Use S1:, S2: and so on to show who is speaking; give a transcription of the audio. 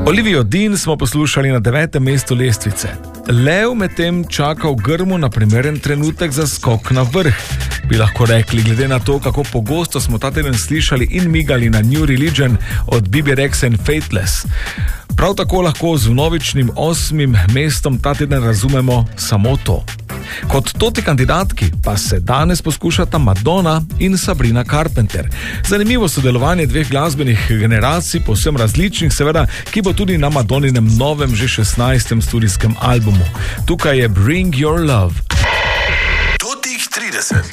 S1: Olivijo Dean smo poslušali na 9. mestu lestvice. Lev medtem čaka v grmu na primeren trenutek za skok na vrh. Bi lahko rekli, glede na to, kako pogosto smo ta teden slišali in migali na New Religion od Bibi Rexa in Faithless. Prav tako lahko z vnovičnim 8. mestom ta teden razumemo samo to. Kot toti kandidatki pa se danes poskušata Madonna in Sabrina Carpenter. Zanimivo sodelovanje dveh glasbenih generacij, povsem različnih seveda, ki bo tudi na Madonninem novem že 16. studijskem albumu. Tukaj je Bring Your Love.
S2: Totih 30.